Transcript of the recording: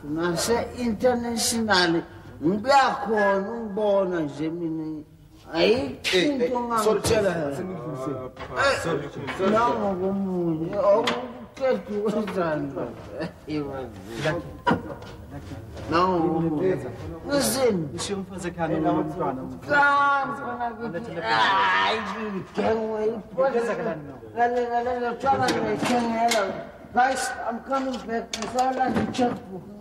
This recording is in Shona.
nase-international ngiyakhona ungibona nje mina ayikho into ngangitshela nangokomunye okuqeda ukwenzani nangokomunye ngisini Guys, I'm coming back. I saw like a checkbook.